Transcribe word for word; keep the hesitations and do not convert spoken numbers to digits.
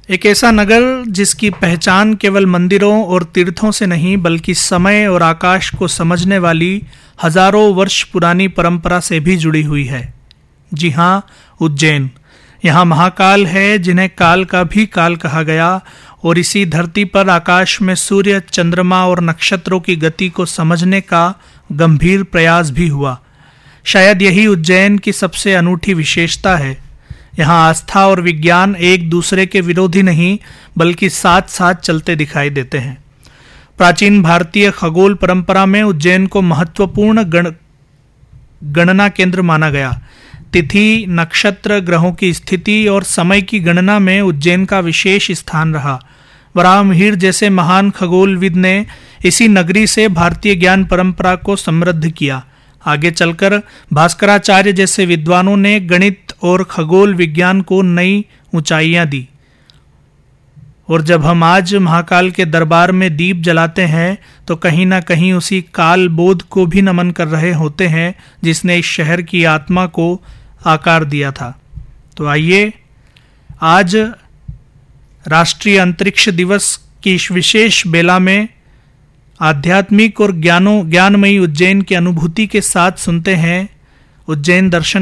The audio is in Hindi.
एक ऐसा नगर जिसकी पहचान केवल मंदिरों और तीर्थों से नहीं बल्कि समय और आकाश को समझने वाली हजारों वर्ष पुरानी परंपरा से भी जुड़ी हुई है। जी हाँ, उज्जैन। यहाँ महाकाल है जिन्हें काल का भी काल कहा गया, और इसी धरती पर आकाश में सूर्य, चंद्रमा और नक्षत्रों की गति को समझने का गंभीर प्रयास भी हुआ। शायद यही उज्जैन की सबसे अनूठी विशेषता है। यहाँ आस्था और विज्ञान एक दूसरे के विरोधी नहीं बल्कि साथ साथ चलते दिखाई देते हैं। प्राचीन भारतीय खगोल परंपरा में उज्जैन को महत्वपूर्ण गण गणना केंद्र माना गया। तिथि, नक्षत्र, ग्रहों की स्थिति और समय की गणना में उज्जैन का विशेष स्थान रहा। वराहमिहिर जैसे महान खगोलविद ने इसी नगरी से भारतीय ज्ञान परंपरा को समृद्ध किया। आगे चलकर भास्कराचार्य जैसे विद्वानों ने गणित और खगोल विज्ञान को नई ऊंचाइयां दी। और जब हम आज महाकाल के दरबार में दीप जलाते हैं तो कहीं ना कहीं उसी काल बोध को भी नमन कर रहे होते हैं जिसने इस शहर की आत्मा को आकार दिया था। तो आइए आज राष्ट्रीय अंतरिक्ष दिवस की इस विशेष बेला में आध्यात्मिक और ज्ञानों ज्ञानमयी उज्जैन की अनुभूति के साथ सुनते हैं उज्जैन दर्शन